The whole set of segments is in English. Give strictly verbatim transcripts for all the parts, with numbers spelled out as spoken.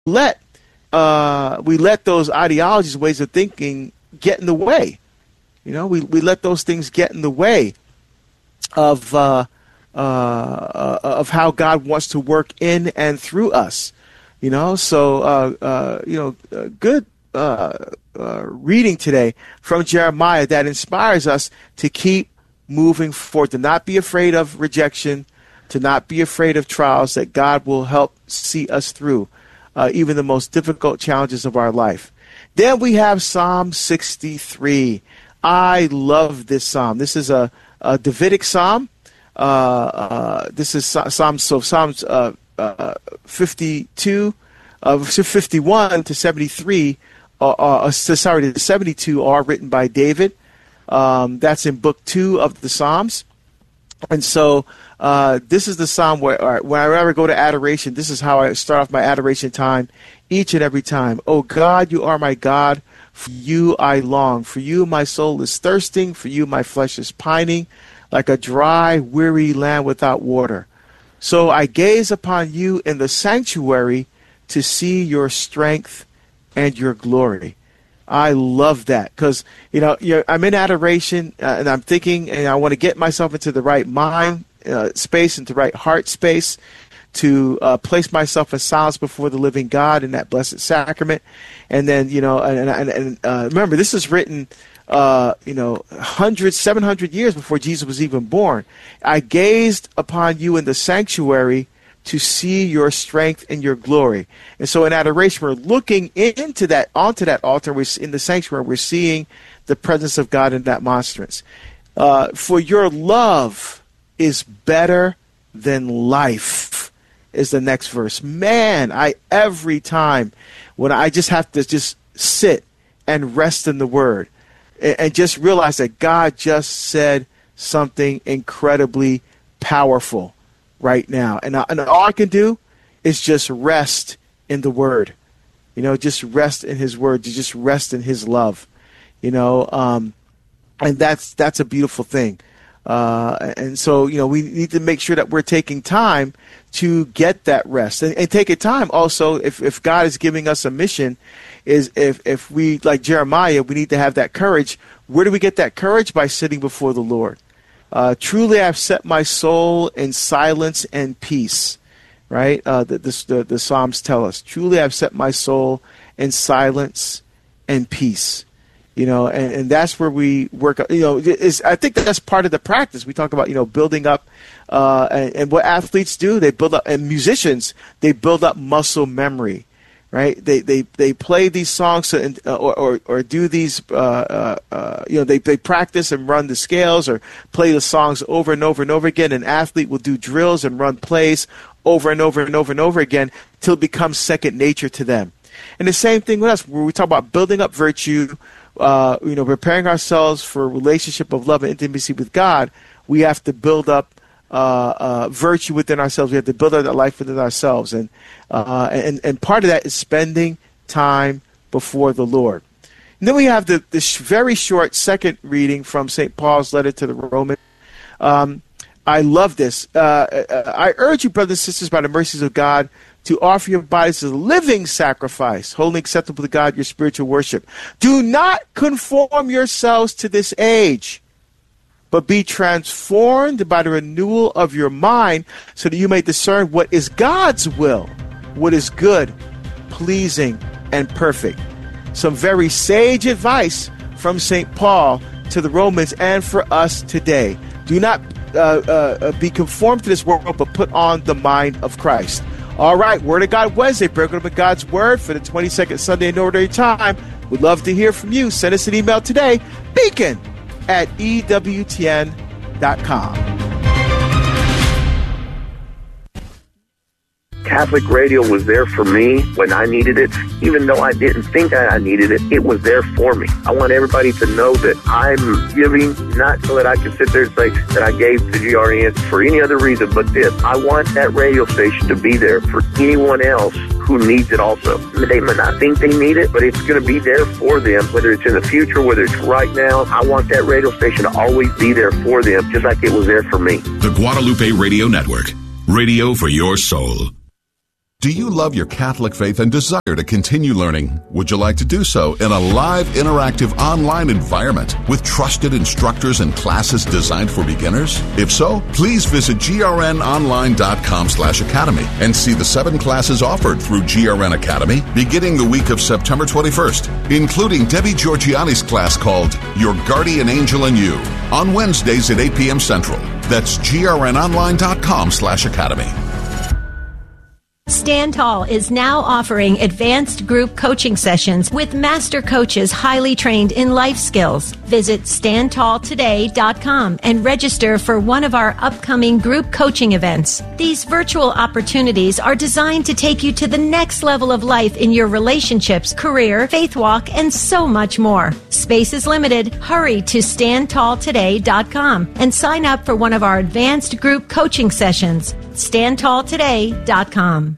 let uh, we let those ideologies, ways of thinking, get in the way. You know, we, we let those things get in the way of uh, uh, of how God wants to work in and through us. You know, so uh, uh, you know, uh, good uh, uh, reading today from Jeremiah that inspires us to keep moving forward, to not be afraid of rejection, to not be afraid of trials, that God will help see us through uh, even the most difficult challenges of our life. Then we have Psalm sixty-three. I love this psalm. This is a, a Davidic psalm. Uh, uh, this is Psalms, so Psalms uh, uh, fifty-two, uh, fifty-one to seventy-three, uh, uh, sorry, to seventy-two are written by David. Um, that's in book two of the Psalms. And so uh, this is the psalm where, all right, whenever I go to adoration, this is how I start off my adoration time each and every time. Oh God, you are my God. For you I long. For you my soul is thirsting. For you my flesh is pining, like a dry, weary land without water. So I gaze upon you in the sanctuary to see your strength and your glory. I love that because, you know, you're, I'm in adoration uh, and I'm thinking, and I want to get myself into the right mind uh, space, into the right heart space to uh, place myself in silence before the living God in that blessed sacrament. And then, you know, and, and, and uh, remember, this is written, uh, you know, hundreds, seven hundred years before Jesus was even born. I gazed upon you in the sanctuary to see your strength and your glory. And so in adoration, we're looking into that, onto that altar. We're in the sanctuary. We're seeing the presence of God in that monstrance. Uh, for your love is better than life is the next verse. Man, I every time when I just have to just sit and rest in the word and, and just realize that God just said something incredibly powerful right now. And, and all I can do is just rest in the word. You know, just rest in his word, to just rest in his love. You know, um, and that's that's a beautiful thing. Uh, and so, you know, we need to make sure that we're taking time to get that rest. And, and take a time also, if, if God is giving us a mission, is if, if we, like Jeremiah, we need to have that courage. Where do we get that courage? By sitting before the Lord. Uh, truly, I've set my soul in silence and peace, right? Uh, the, the, the, the Psalms tell us, truly, I've set my soul in silence and peace, you know, and, and that's where we work. You know, is I think that's part of the practice. We talk about, you know, building up, uh, and, and what athletes do, they build up, and musicians, they build up muscle memory. Right, they they they play these songs and uh, or, or or do these uh, uh, uh, you know they they practice and run the scales or play the songs over and over and over again. An athlete will do drills and run plays over and over and over and over again till it becomes second nature to them. And the same thing with us, where we talk about building up virtue, uh, you know, preparing ourselves for a relationship of love and intimacy with God. We have to build up Uh, uh, virtue within ourselves. We have to build our life within ourselves, and uh, and and part of that is spending time before the Lord. And then we have the this very short second reading from Saint Paul's letter to the Romans. Um, I love this. Uh, I urge you, brothers and sisters, by the mercies of God, to offer your bodies as a living sacrifice, wholly acceptable to God, your spiritual worship. Do not conform yourselves to this age, but be transformed by the renewal of your mind, so that you may discern what is God's will, what is good, pleasing, and perfect. Some very sage advice from Saint Paul to the Romans and for us today. Do not uh, uh, be conformed to this world, but put on the mind of Christ. All right, Word of God Wednesday, breaking up with God's Word for the twenty-second Sunday in Ordinary Time. We'd love to hear from you. Send us an email today, beacon at E W T N dot com. Catholic radio was there for me when I needed it. Even though I didn't think that I needed it, it was there for me. I want everybody to know that I'm giving, not so that I can sit there and say that I gave to G R N for any other reason but this. I want that radio station to be there for anyone else who needs it also. They might not think they need it, but it's going to be there for them, whether it's in the future, whether it's right now. I want that radio station to always be there for them, just like it was there for me. The Guadalupe Radio Network, radio for your soul. Do you love your Catholic faith and desire to continue learning? Would you like to do so in a live, interactive, online environment with trusted instructors and classes designed for beginners? If so, please visit grnonline.com slash academy and see the seven classes offered through G R N Academy beginning the week of September twenty-first, including Debbie Georgiani's class called Your Guardian Angel and You on Wednesdays at eight p.m. Central. That's grnonline.com slash academy. Stand Tall is now offering advanced group coaching sessions with master coaches highly trained in life skills. Visit stand tall today dot com and register for one of our upcoming group coaching events. These virtual opportunities are designed to take you to the next level of life in your relationships, career, faith walk, and so much more. Space is limited. Hurry to stand tall today dot com and sign up for one of our advanced group coaching sessions. stand tall today dot com.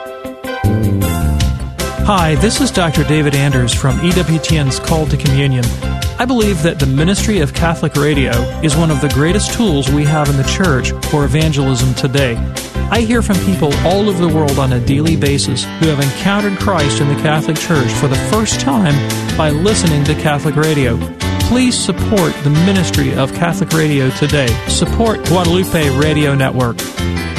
Hi, this is Doctor David Anders from E W T N's Call to Communion. I believe that the ministry of Catholic radio is one of the greatest tools we have in the church for evangelism today. I hear from people all over the world on a daily basis who have encountered Christ in the Catholic Church for the first time by listening to Catholic radio. Please support the ministry of Catholic radio today. Support Guadalupe Radio Network.